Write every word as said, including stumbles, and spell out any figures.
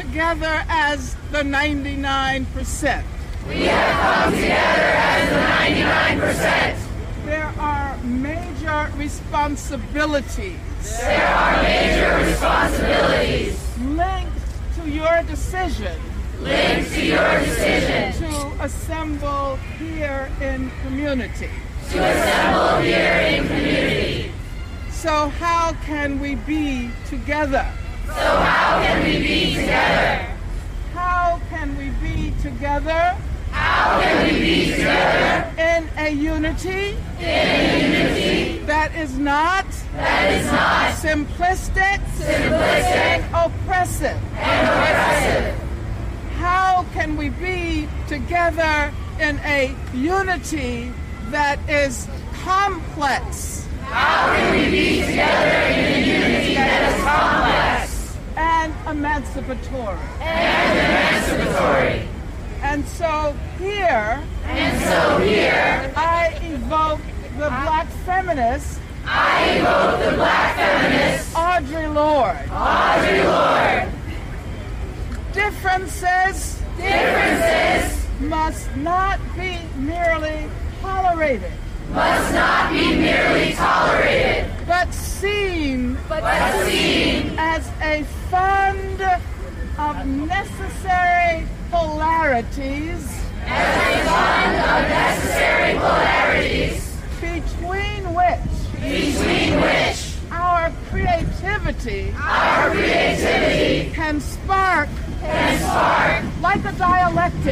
together as the ninety-nine percent. We have come together as the ninety-nine percent. There are major responsibilities. There are major responsibilities linked to your decision. linked to your decision to assemble here in community. to assemble here in community. So how can we be together? So how can we be together? How can we be together How can we be together in a unity in a unity that is not that is not simplistic, simplistic oppressive? and oppressive? How can we be together in a unity that is complex How can we be together in a unity that is complex and emancipatory? and emancipatory? And so here, And so here, I evoke the black feminist, I evoke the black feminist, Audre Lorde. Audre Lorde. Differences Differences must not be merely tolerated, must not be merely tolerated, but seen but seen as a fund of necessary polarities as a fund of necessary polarities between which between which our creativity our creativity can spark can spark like a dialectic.